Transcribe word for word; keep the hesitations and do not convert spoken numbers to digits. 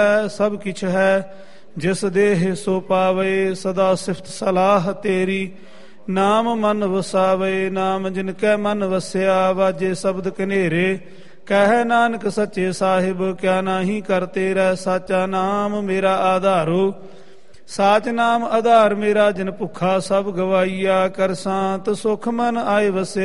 ਸਭ ਕਿਛ ਹੈ। ਜਿਸ ਦੇਹ ਸੋ ਪਾਵੇ ਸਦਾ ਸਿਫਤ ਸਲਾਹ ਤੇਰੀ। ਨਾਮ ਮਨ ਵਸਾਵੇ ਨਾਮ ਜਿਨ ਕੈ ਮਨ ਵਸਿਆ। ਵਾਜੇ ਸ਼ਬਦ ਕਨੇਰੇ ਕਹਿ ਨਾਨਕ ਸੱਚੇ ਸਾਹਿਬ। ਕਿਆ ਨਾਹੀ ਕਰ ਤੇਰਾ ਸਾਚਾ ਨਾਮ ਮੇਰਾ ਆਧਾਰੋ। ਸਾਚ ਨਾਮ ਆਧਾਰ ਮੇਰਾ ਜਿਨ ਭੁੱਖਾ ਸਭ ਗਵਾਈਆ। ਕਰ ਸਾਂਤ ਸੁਖ ਮਨ ਆਏ ਵਸੇ